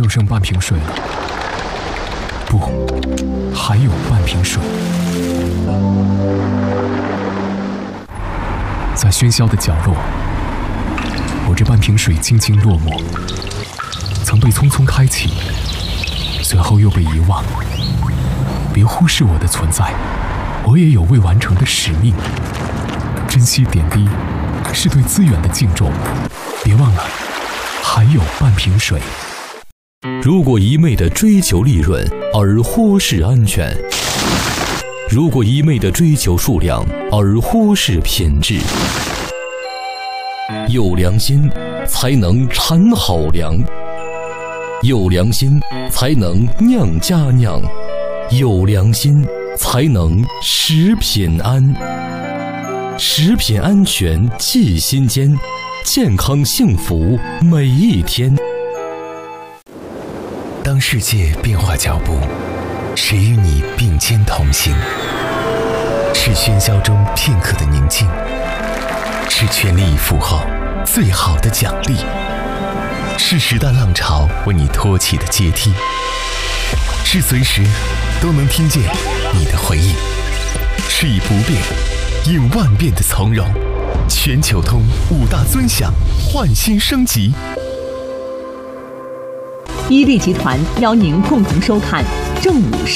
就剩半瓶水了。不，还有半瓶水。在喧嚣的角落，我这半瓶水静静落寞，曾被匆匆开启，随后又被遗忘。别忽视我的存在，我也有未完成的使命。珍惜点滴，是对资源的敬重。别忘了，还有半瓶水。 如果一味地追求利润而忽视安全，如果一味地追求数量而忽视品质，有良心才能产好粮，有良心才能酿佳酿，有良心才能食品安。食品安全记心间，健康幸福每一天。 当世界变化脚步，谁与你并肩同行？是喧嚣中片刻的宁静，是全力以赴后最好的奖励，是时代浪潮为你托起的阶梯，是随时都能听见你的回应，是以不变应万变的从容。全球通5大尊享，焕新升级。 伊利集团邀您共同收看正午